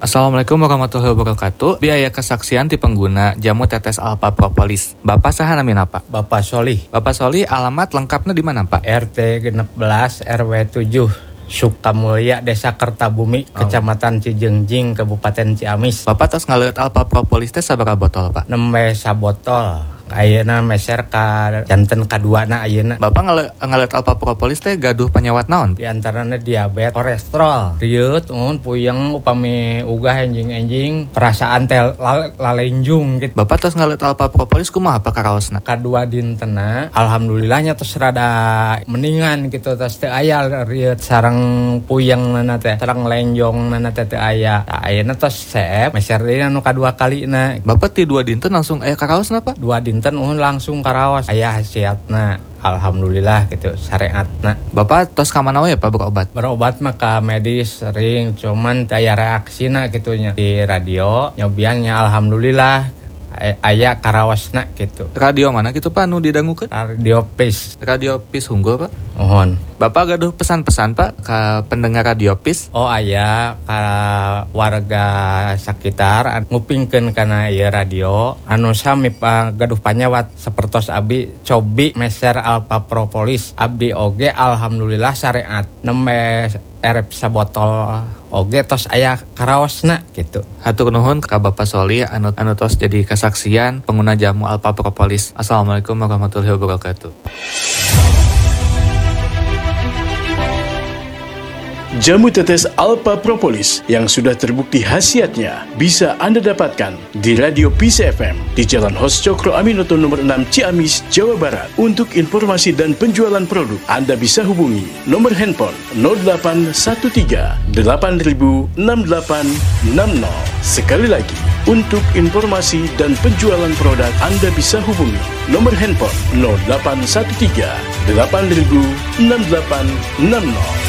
Assalamualaikum warahmatullahi wabarakatuh. Biaya kesaksian ti pengguna jamu tetes alpha propolis. Bapak saha namina Pak? Bapak Solih. Bapak Soli, alamat lengkapnya di mana Pak? RT 16 RW 7 Sukamulya, Desa Kertabumi, Kecamatan Cijengjing, Kabupaten Ciamis. Bapak tos ngaliat alpha propolis teh sabaraha botol Pak? 6 sabotol. Ayeuna meser ka janten kaduana ayeuna. Bapak ngaliat alpha propolis teh gaduh penyewat naon? Di antaranya diabetes, kolesterol, riut, puyeng upami ugah enjing-enjing, perasaan teh lalenjung gitu. Bapak tos ngaliat alpha propolis kumaha Pak karaosna? Kadua dintena alhamdulillahnya tos rada mendingan gitu, tos teu aya riut sareng puyeng nana teh, sareng lenjong nana teh teu aya. Ayeuna tos seep meser deui anu kadua kalina. Bapak ti 2 dinten langsung aya karaosna Pak? 2 dinten langsung karaos aya hasiatna, alhamdulillah gitu, syariatna. Bapak tos ka mana we Pak berobat mah ka medis sering, cuman aya reaksina gitunya di radio nyobiannya alhamdulillah aya karaosna gitu. Radio mana gitu Pak nu didangukeun? Radio PIS Unggul Pak. Mohon. Bapak gaduh pesan-pesan Pak ke pendengar Radio PIS? Oh aya ka warga sekitar ngupingkeun kana ieu radio anu sami gaduh panyawat sapertos abdi cobi meser alpha propolis. Abdi oge alhamdulillah syariat nembe erep sabotol oge tos aya karaosna gitu. Hatur nuhun ka Bapak Soli anu tos jadi kesaksian pengguna jamu alpha propolis. Assalamualaikum warahmatullahi wabarakatuh. Jamu tetes alpha propolis yang sudah terbukti khasiatnya bisa Anda dapatkan di Radio PIS FM di Jalan Hos Cokro Aminoto nomor 6 Ciamis, Jawa Barat. Untuk informasi dan penjualan produk, Anda bisa hubungi nomor handphone 0813 8000 6860. Sekali lagi, untuk informasi dan penjualan produk, Anda bisa hubungi nomor handphone 0813 8000 6860.